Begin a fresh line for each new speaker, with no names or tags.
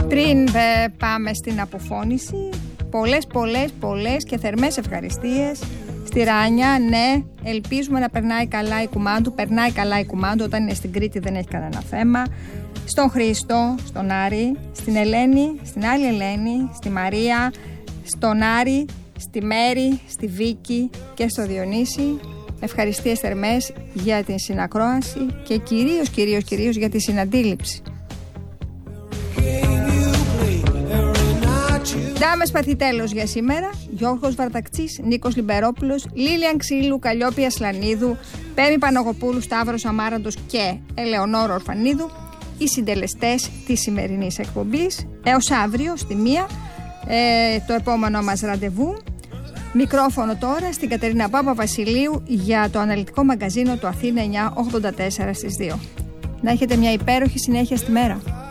Πριν πάμε στην αποφώνηση, πολλές και θερμές ευχαριστίες στη Ράνια. Ναι, ελπίζουμε να περνάει καλά η Κουμάντου. Περνάει καλά η Κουμάντου, όταν είναι στην Κρήτη δεν έχει κανένα θέμα. Στον Χρήστο, στον Άρη, στην Ελένη, στην άλλη Ελένη, στη Μαρία, στον Άρη, στη Μέρη, στη Βίκη και στο Διονύση. Ευχαριστίες θερμές για την συνακρόαση και κυρίως για τη συναντήληψη. Ντάμες παθητέλος για σήμερα: Γιώργος Βαρτακτσής, Νίκος Λιμπερόπουλος, Λίλιαν Ξύλου, Καλλιόπη Ασλανίδου, Πέμη Παναγοπούλου, Σταύρος Αμάραντος και Ελεονόρα Ορφανίδου, οι συντελεστές της σημερινής εκπομπής. Έως αύριο στη 1, το επόμενο μας ραντεβού. Μικρόφωνο τώρα στην Κατερίνα Παπαβασιλείου για το αναλυτικό μαγκαζίνο του Αθήνα 984 στις 2. Να έχετε μια υπέροχη συνέχεια στη μέρα.